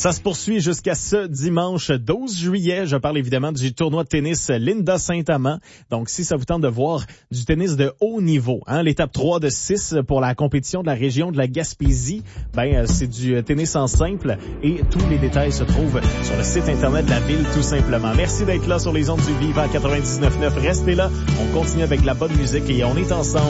Ça se poursuit jusqu'à ce dimanche 12 juillet. Je parle évidemment du tournoi de tennis Linda Saint-Amand. Donc, si ça vous tente de voir du tennis de haut niveau, l'étape 3 de 6 pour la compétition de la région de la Gaspésie, c'est du tennis en simple et tous les détails se trouvent sur le site internet de la ville tout simplement. Merci d'être là sur les ondes du Viva 99.9. Restez là. On continue avec de la bonne musique et on est ensemble.